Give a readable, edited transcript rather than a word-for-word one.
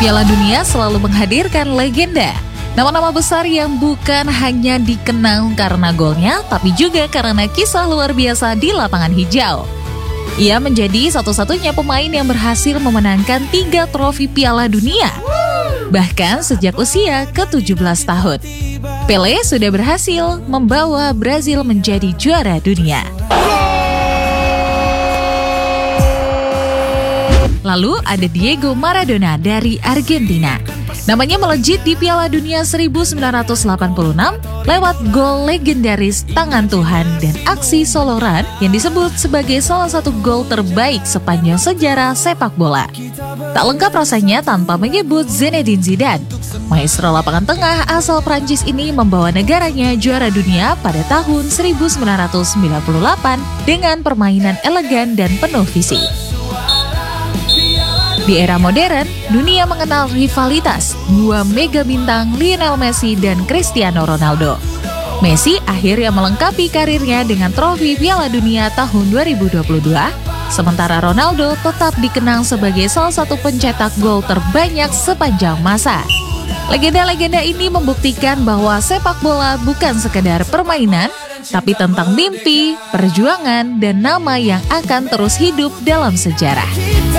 Piala Dunia selalu menghadirkan legenda. Nama-nama besar yang bukan hanya dikenal karena golnya, tapi juga karena kisah luar biasa di lapangan hijau. Ia menjadi satu-satunya pemain yang berhasil memenangkan 3 trofi Piala Dunia, bahkan sejak usia ke-17 tahun. Pelé sudah berhasil membawa Brazil menjadi juara dunia. Lalu ada Diego Maradona dari Argentina. Namanya melejit di Piala Dunia 1986 lewat gol legendaris tangan Tuhan dan aksi soloran yang disebut sebagai salah satu gol terbaik sepanjang sejarah sepak bola. Tak lengkap rasanya tanpa menyebut Zinedine Zidane. Maestro lapangan tengah asal Prancis ini membawa negaranya juara dunia pada tahun 1998 dengan permainan elegan dan penuh visi. Di era modern, dunia mengenal rivalitas 2 mega bintang Lionel Messi dan Cristiano Ronaldo. Messi akhirnya melengkapi karirnya dengan trofi Piala Dunia tahun 2022, sementara Ronaldo tetap dikenang sebagai salah satu pencetak gol terbanyak sepanjang masa. Legenda-legenda ini membuktikan bahwa sepak bola bukan sekedar permainan, tapi tentang mimpi, perjuangan, dan nama yang akan terus hidup dalam sejarah.